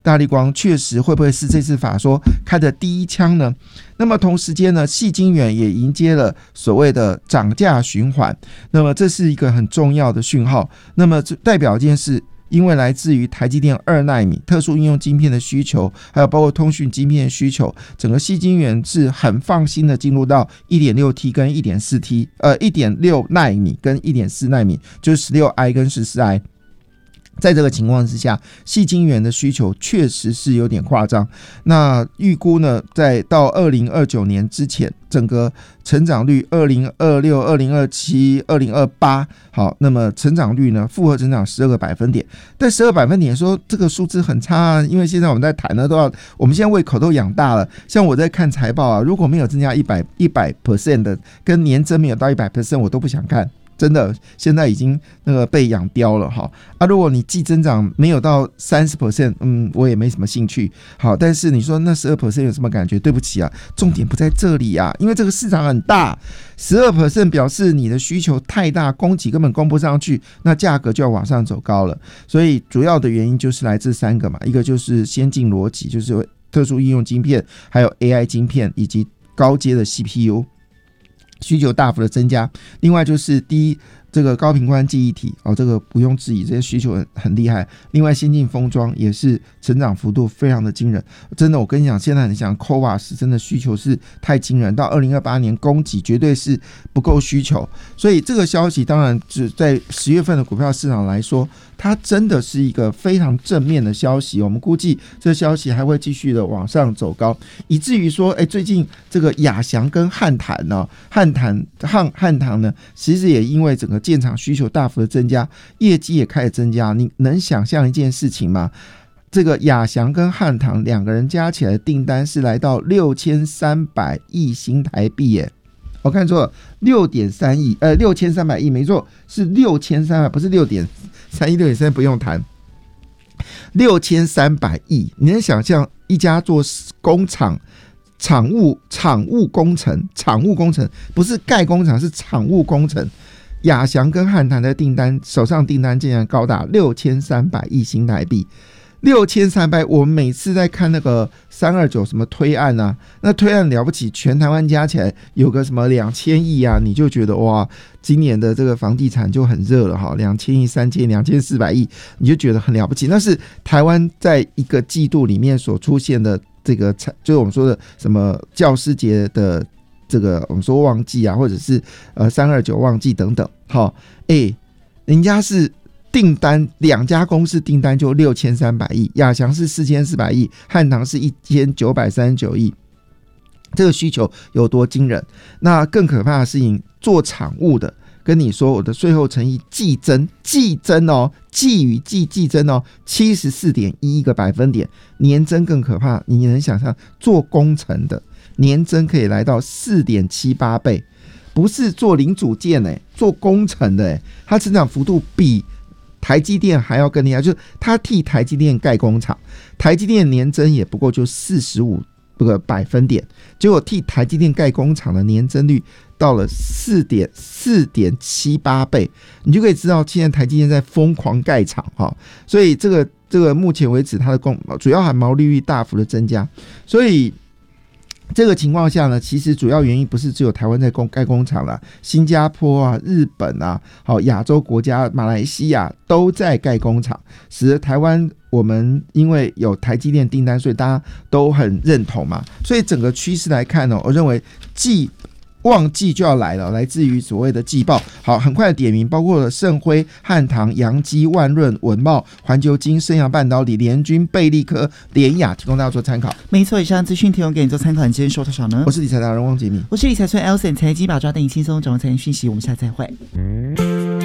大立光确实会不会是这次法说开的第一枪呢？那么同时间呢，矽晶圆也迎接了所谓的涨价循环，那么这是一个很重要的讯号。那么代表一件事，因为来自于台积电2奈米特殊应用晶片的需求，还有包括通讯晶片的需求，整个矽晶圆是很放心的进入到 1.6T 跟 1.4T 1.6奈米跟 1.4奈米，就是 16i 跟 14i。在这个情况之下，矽晶圆的需求确实是有点夸张。那预估呢，在到2029年之前，整个成长率2026、2027、2028，好，那么成长率呢，复合成长12个百分点。但12百分点说这个数字很差啊，因为现在我们在谈的我们现在胃口都养大了。像我在看财报啊，如果没有增加100% 的，跟年增没有到100%，我都不想看。真的，现在已经被养刁了哈啊！如果你季增长没有到30%，我也没什么兴趣。好，但是你说那12% 有什么感觉？对不起啊，重点不在这里啊，因为这个市场很大，12% 表示你的需求太大，供给根本供不上去，那价格就要往上走高了。所以主要的原因就是来自3个嘛，一个就是先进逻辑，就是特殊应用晶片，还有 AI 晶片以及高阶的 CPU。需求大幅的增加，另外就是第一，这个高频宽记忆体这个不用质疑，这些需求很厉害。另外，先进封装也是成长幅度非常的惊人，真的，我跟你讲，现在你想 CoWoS 真的需求是太惊人，到2028年供给绝对是不够需求，所以这个消息当然只在10月份的股票市场来说，它真的是一个非常正面的消息。我们估计这消息还会继续的往上走高，以至于说，最近这个亚翔跟汉唐呢，汉唐呢，其实也因为整个建厂需求大幅的增加，业绩也开始增加。你能想象一件事情吗？这个亚翔跟汉唐两个人加起来的订单是来到6300亿新台币耶。我看错了，6.3亿，6300亿，没错，是6300，不是6.3亿，6.3不用谈，6300亿。你能想象一家做工厂？厂务工程不是盖工厂，是厂务工程。亚翔跟汉唐的手上订单竟然高达6300亿新台币，6300，我们每次在看那个329什么推案啊，那推案了不起，全台湾加起来有个什么2000亿啊，你就觉得哇，今年的这个房地产就很热了哈，2000亿、3000、2400亿，你就觉得很了不起。那是台湾在一个季度里面所出现的这个，就是我们说的什么教师节的这个我们说旺季啊，或者是329旺季等等，好，人家是订单2家公司订单就6300亿，亚翔是4400亿，汉唐是1939亿，这个需求有多惊人？那更可怕的事情，做厂务的跟你说，我的税后诚意季增哦，季与季季增哦，74.11个百分点，年增更可怕。你能想象做工程的年增可以来到 4.78 倍，不是做零组件做工程的它成长幅度比台积电还要更厉害，就是他替台积电盖工厂，台积电年增也不过就45个百分点，结果替台积电盖工厂的年增率到了 4.78 倍，你就可以知道现在台积电在疯狂盖厂所以这个目前为止它的主要还毛利率大幅的增加，所以这个情况下呢，其实主要原因不是只有台湾在盖工厂啦，新加坡啊、日本啊、亚洲国家、马来西亚都在盖工厂，使得台湾我们因为有台积电订单，所以大家都很认同嘛。所以整个趋势来看我认为旺季就要来了，来自于所谓的季报。好，很快的点名，包括了盛辉、汉唐、阳基、万润、文茂、环球晶、升阳半导体、联军、贝利科、联亚，提供大家做参考。 没错，以上资讯提供给你做参考。你今天收多少呢？ 我是理财达人汪杰明， 我是理财村 Elson， 财经把抓带你轻松掌握财经讯息。我们下次再会。